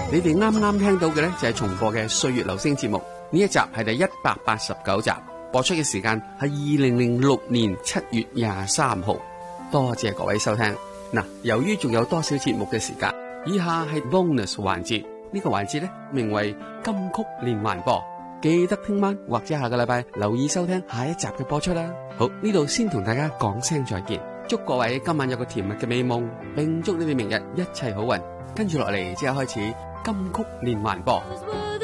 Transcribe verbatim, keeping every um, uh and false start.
你哋啱啱聽到嘅呢，就係重播嘅《歲月留聲》節目，呢一集係第一百八十九集，播出嘅時間係二零零六年七月廿三號。多謝各位收聽。嗱，由於仲有多少節目嘅時間，以下係 bonus 環節，呢個環節呢，名為金曲連環播，記得聽晚或者下個禮拜留意收聽下一集嘅播出啦。好，呢度先同大家講聲再見，祝各位今晚有個甜蜜嘅美夢，並祝你哋明日一切好運。跟住落嚟即刻開始金曲連環播。